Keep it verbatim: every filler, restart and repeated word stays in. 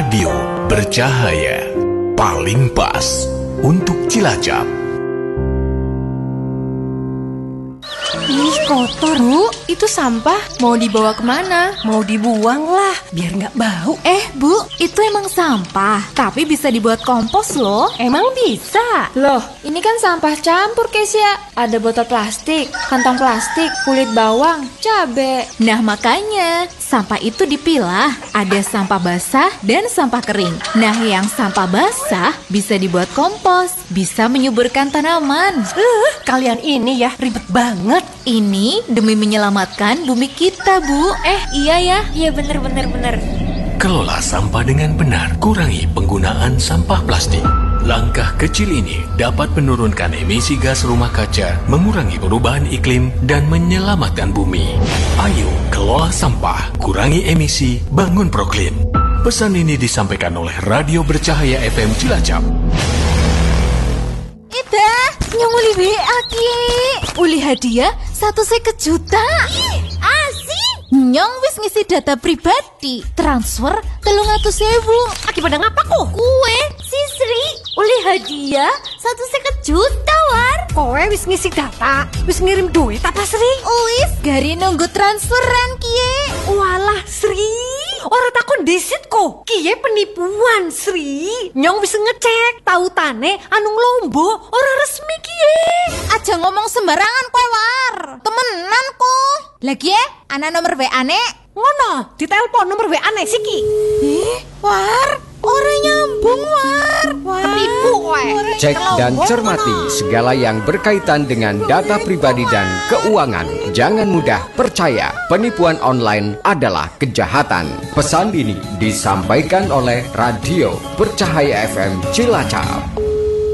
Radio bercahaya, paling pas untuk Cilacap. Ih, kotor, Bu. Itu sampah. Mau dibawa kemana? Mau dibuang lah, biar nggak bau. Eh, Bu, itu emang sampah. Tapi bisa dibuat kompos loh. Emang bisa? Loh, ini kan sampah campur, Kesia. Ada botol plastik, kantong plastik, kulit bawang, cabe. Nah, makanya sampah itu dipilah. Ada sampah basah dan sampah kering. Nah, yang sampah basah bisa dibuat kompos. Bisa menyuburkan tanaman. Uh, kalian ini ya ribet banget. Ini demi menyelamatkan bumi kita, Bu. Eh, iya ya. Iya, bener-bener bener. Kelola sampah dengan benar, kurangi penggunaan sampah plastik. Langkah kecil ini dapat menurunkan emisi gas rumah kaca, mengurangi perubahan iklim, dan menyelamatkan bumi. Ayo kelola sampah, kurangi emisi, bangun proklim. Pesan ini disampaikan oleh Radio Bercahaya F M Cilacap. Ida, nyong uli W A ki. Uli hadiah satu seket juta. Asik. Nyong wis ngisi data pribadi. Transfer telung atus sewu. Aki pada ngapa kok? Kue, si Sri, uli hadiah satu seket juta war. Kowe wis ngisi data, wis ngirim duit apa Sri? Wis, gari nunggu transferan kie. Walah Sri, orang takon desit kok. Kie penipuan Sri. Nyong bisa ngecek, tautane anu ngelombo orang resmi kie. Aja ngomong sembarangan kowe war. Temenan kok. Lagi ya, ana nomor W A-ne. Ngono, ditelepon nomor W A-ne siki. Ih, war, ora nyambung war. Penipu kowe. Cek dan cermati segala yang berkaitan dengan data pribadi dan keuangan. Jangan mudah percaya, penipuan online adalah kejahatan. Pesan ini disampaikan oleh Radio Bercahaya F M Cilacap.